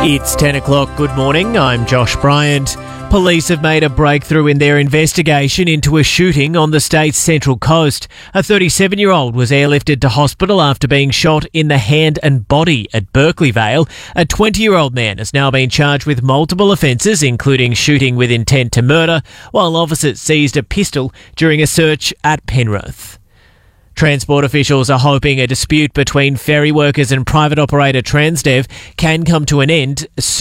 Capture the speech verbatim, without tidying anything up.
It's ten o'clock. Good morning. I'm Josh Bryant. Police have made a breakthrough in their investigation into a shooting on the state's central coast. A thirty-seven-year-old was airlifted to hospital after being shot in the hand and body at Berkeley Vale. A twenty-year-old man has now been charged with multiple offences, including shooting with intent to murder, while officers seized a pistol during a search at Penrith. Transport officials are hoping a dispute between ferry workers and private operator Transdev can come to an end soon.